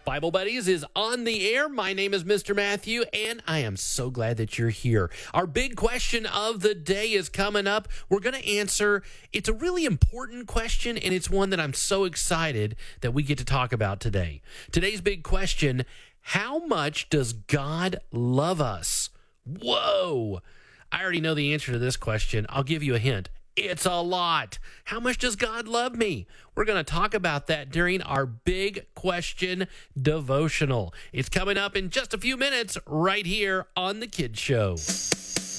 Bible Buddies is on the air. My name is Mr. Matthew, and I am so glad that you're here. Our big question of the day is coming up. We're going to answer. It's a really important question, and it's one that I'm so excited that we get to talk about today. Today's big question: how much does God love us? Whoa! I already know the answer to this question. I'll give you a hint. It's a lot. How much does God love me? We're going to talk about that during our big question devotional. It's coming up in just a few minutes right here on The Kids Show.